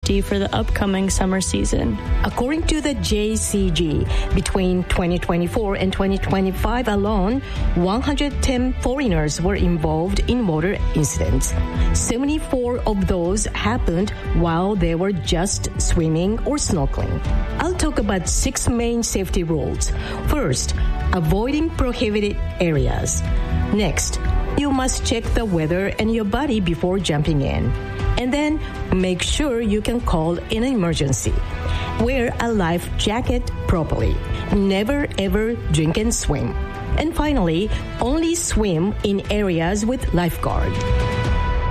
safety for the upcoming summer season. According to the JCG, between 2024 and 2025 alone, 110 foreigners were involved in water incidents. 74 of those happened while they were just swimming or snorkeling. I'll talk about 6 main safety rules. First, avoiding prohibited areas. Next, you must check the weather and your body before jumping in. And then, make sure you can call in an emergency. Wear a life jacket properly. Never ever drink and swim. And finally, only swim in areas with lifeguard.